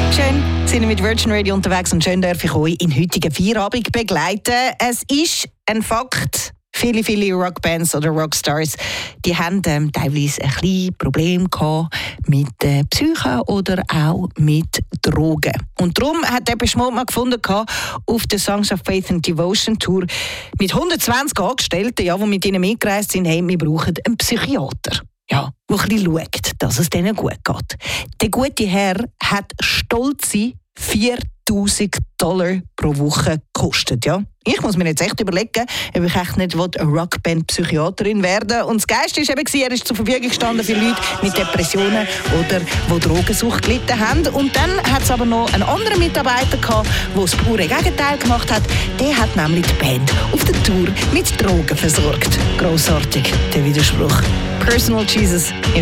Schön, sind wir mit Virgin Radio unterwegs und schön darf ich euch in heutigen Feierabend begleiten. Es ist ein Fakt, viele Rockbands oder Rockstars, die haben teilweise ein kleines Problem gehabt mit der Psyche oder auch mit Drogen. Und darum hat Depeche Mode mal gefunden, auf der Songs of Faith and Devotion Tour mit 120 Angestellten, die mit ihnen mitgereist sind, hey, wir brauchen einen Psychiater. Ja, der ein bisschen schaut, dass es denen gut geht. Der gute Herr hat stolze $4.000 pro Woche gekostet. Ja? Ich muss mir jetzt echt überlegen, ob ich echt nicht eine Rockband-Psychiaterin werden will. Und das Geilste war eben, er ist zur Verfügung gestanden für Leute mit Depressionen oder die Drogensucht gelitten haben. Und dann hat es aber noch einen anderen Mitarbeiter gehabt, der das pure Gegenteil gemacht hat. Der hat nämlich die Band auf der Tour mit Drogen versorgt. Grossartig, der Widerspruch. Personal Jesus.